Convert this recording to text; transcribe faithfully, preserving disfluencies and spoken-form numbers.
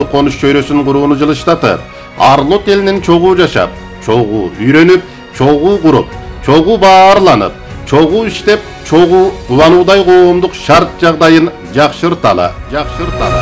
konuş çöyrөsүн kuruunu жылыштатып, Арлот элинин чогуу жашап, чогуу үйрөнүп, чогуу куруп, чогуу баарланып, чогуу иштеп, чогуу улануудай коомдук шарт жагдайын жакшырталы, жакшырталы.